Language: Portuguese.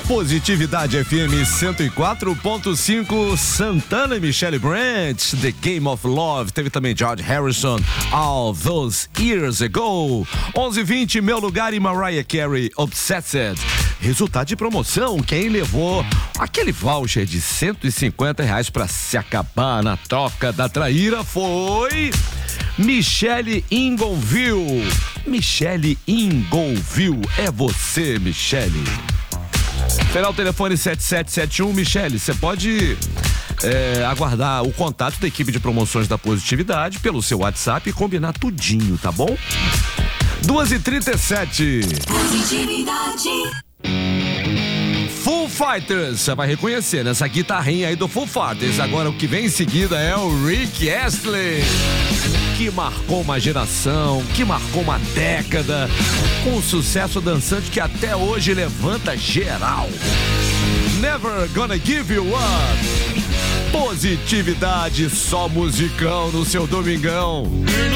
Positividade FM 104.5, Santana e Michelle Brandt, The Game of Love. Teve também George Harrison, All Those Years Ago. 11:20, Meu Lugar e Mariah Carey, Obsessed. Resultado de promoção, quem levou aquele voucher de R$150 pra se acabar na toca da traíra foi Michelle Ingonville. Michelle Ingonville, é você, Michelle. Final telefone 7771. Michelle, você pode aguardar o contato da equipe de promoções da Positividade pelo seu WhatsApp e combinar tudinho, tá bom? 2h37. Positividade. Foo Fighters, você vai reconhecer nessa guitarrinha aí do Foo Fighters. Agora o que vem em seguida é o Rick Astley, que marcou uma geração, que marcou uma década, com um sucesso dançante que até hoje levanta geral. Never Gonna Give You Up. Positividade, só musicão no seu domingão.